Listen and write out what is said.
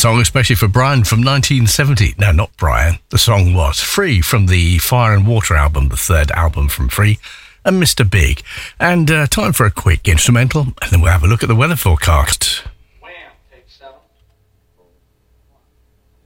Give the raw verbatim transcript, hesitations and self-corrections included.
song especially for Brian from nineteen seventy. No, not Brian. The song was Free from the Fire and Water album, the third album from Free, and Mister Big. And uh, time for a quick instrumental, and then we'll have a look at the weather forecast.